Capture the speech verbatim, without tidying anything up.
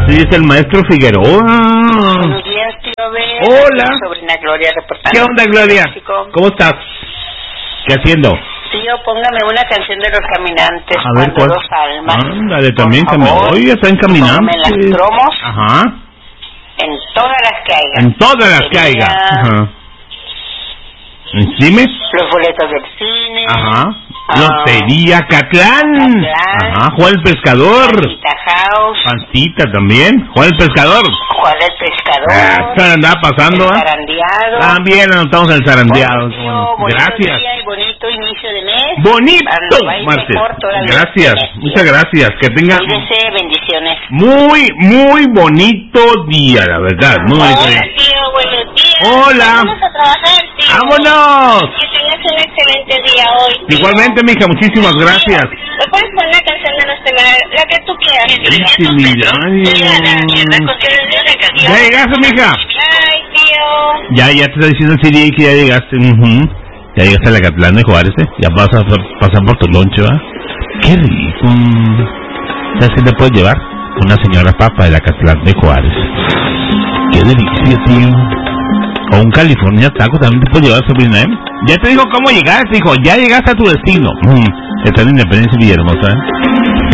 Así es el maestro Figueroa. Buenos días, tío B. Hola. Mi sobrina Gloria reportando. ¿Qué onda, Gloria? ¿Cómo estás? ¿Qué haciendo? Tío, póngame una canción de Los Caminantes. A ver, ¿cuál? Dos almas. Ándale, también que me voy, están caminando. En las promos. Ajá. En todas las que haya. En todas las que haya. Ajá. Dime. Los boletos del cine. Ajá. Ah, Lotería Catlán. Catlán. Ajá. Juan el Pescador. Pancita House. Pancita también. Juan el Pescador. Juan el Pescador. Ah, se andaba pasando, el ¿eh? zarandeado. También anotamos el zarandeado. Bueno, tío, bonito gracias. Día y bonito inicio de mes. Bonito, Martes. Gracias. Muchas gracias. Que tenga. Cuídese, bendiciones. Muy, muy bonito día, la verdad. Muy Hola, bonito día. tío, buenos días. Hola. Vamos a trabajar, tío. ¡Vámonos! Que tengas un excelente día hoy, tío. Igualmente, mija, muchísimas gracias. ¿Me puedes poner una canción de los temerarios? La que tú quieras. ¿Ya llegaste, mija? Ay, tío. Ya, ya te está diciendo el Siri que ya llegaste. Uh-huh. Ya llegaste a la Catlán de Juárez, ¿eh? Ya vas a pasar por tu lonche, ¿va? ¡Qué rico! ¿Sabes qué te puedes llevar? Una señora papa de la Catlán de Juárez. ¡Qué delicia, tío! O un California taco también te puedes llevar, sobrina, ¿eh? Ya te dijo cómo llegaste, hijo. Ya llegaste a tu destino. Mm. Está en Independencia y Villahermosa, ¿eh?